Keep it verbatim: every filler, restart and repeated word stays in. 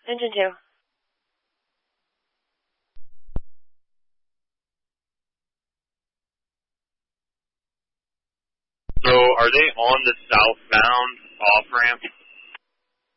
Engine two. So, are they on the southbound off-ramp?